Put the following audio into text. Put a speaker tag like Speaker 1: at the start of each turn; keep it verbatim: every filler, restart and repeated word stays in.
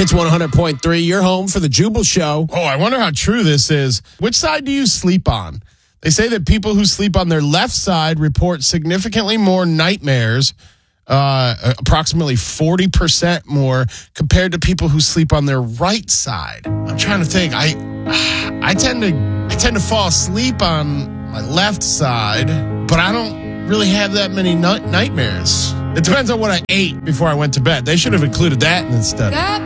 Speaker 1: It's one hundred point three. You're home for the Jubal Show.
Speaker 2: Oh, I wonder how true this is. Which side do you sleep on? They say that people who sleep on their left side report significantly more nightmares, uh, approximately forty percent more, compared to people who sleep on their right side. I'm trying to think. I I tend to I tend to fall asleep on my left side, but I don't really have that many night- nightmares. It depends on what I ate before I went to bed. They should have included that instead.